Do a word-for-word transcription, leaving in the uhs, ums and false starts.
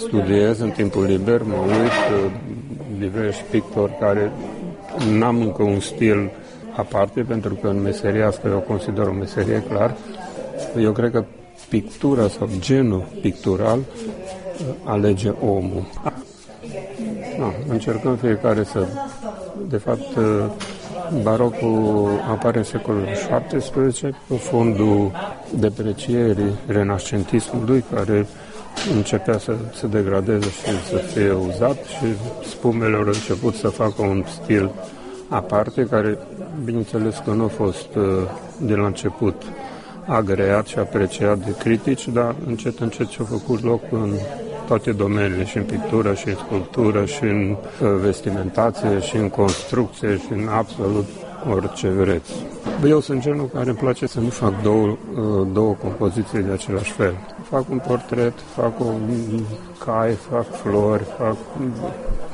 studiez în timpul liber, mă uit, diversi pictori care n-am încă un stil aparte, pentru că în meseria asta eu o consider o meserie clar. Eu cred că pictura sau genul pictural alege omul. Da, încercăm fiecare să... De fapt, barocul apare în secolul șaptesprezece pe fondul deprecierii renascentismului, care începea să se degradeze și să fie uzat și spumele au început să facă un stil aparte, care, bineînțeles că nu a fost de la început agreat și apreciat de critici, dar încet, încet și-a făcut loc în toate domeniile, și în pictură, și în sculptură, și în vestimentație, și în construcție, și în absolut orice vreți. Eu sunt genul care îmi place să nu fac două, două compoziții de același fel. Fac un portret, fac un cai, fac flori, fac